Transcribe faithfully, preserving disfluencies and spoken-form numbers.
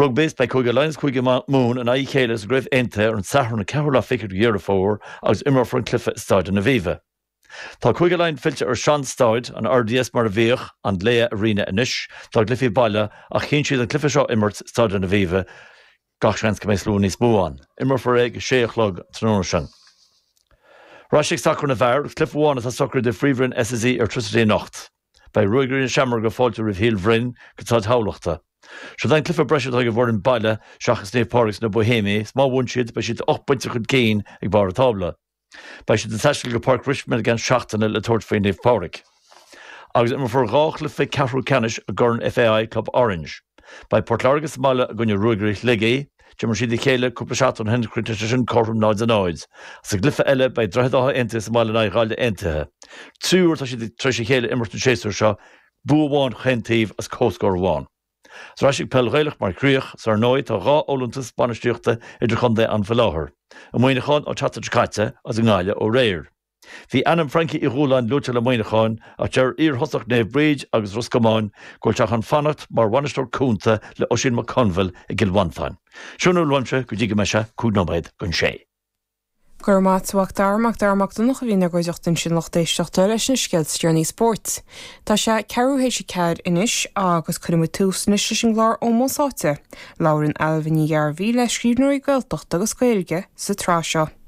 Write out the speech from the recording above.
Rug bés bei chuige leins chuige mún an aí chéile is gribh aontaithe ar an sahar na ceithre le ficir dhear fór agus imar for an clifa stáid na bhíomh. Tá chuige lein filte ar sean stáid an R D S mar a bhíoch an léa a riine inis, tá glyfi baile a chin siad an clifa seo immart stáid na bhíomh gach seans go mééis lúní smóán, imar for ag séochlog tróna sin. Rásig sacr na bhar, clifháin a sacr de fríomhrin S S E ar trúsadé nacht. Bei ruigeín seaamar go fáilte rih híl bhrin go tá tháilachta. Se dain clifa breisiid ag bhór an baile seachas néomh páras na Bohémi, má bhain siad bei siad ocht pointe chud céin ag bar a tábla. Bei siad an teistil go Park Richmond gan seachtainna le tuairt faoin néomh páric. Agus imar for gách le fé ceathrú canis a gcurann F A I Club Orange. Bei Port Largus mála a gunne ruigeirich ligé, Jimmer siad chéile cúpla seacht an hen critice sin corpum náid a náid. Sa glyfa eile bei dreidátha aontaithe sa mála na gáilde aontaithe. Túr tá siad treisi chéile immart an séasúr seo, búháin chentíomh as cóscór bháin. Sa raisig pel réilech mar críoch sa ar nóid tá rá ólantas banistíochta idir chundé an bhláthir. A muoinecháin ó chatta caite as an gáile ó réir. Bhí Anam Frankie i Rúláin lúte le muoinecháin a tear ír hosach néomh bríd agus Roscomáin goilteach an fannacht mar bhainisteoir cúnta le Oisin McConville i Gilwantáin. Siúnú luimse go ddíige meise cúdnóméid gon sé. Gur mátshacht darmach darmach do noch a bhína goideachtain sin lochtéisteachta leis na sciilstearnaí sport. Tá sé cearúhééis sé cead inis agus chuime tús na sin glár ómósáte. Lauren Alvin i Ghearbhí le scríbnúirí Gaeltacht agus Gaeilge sa trá seo.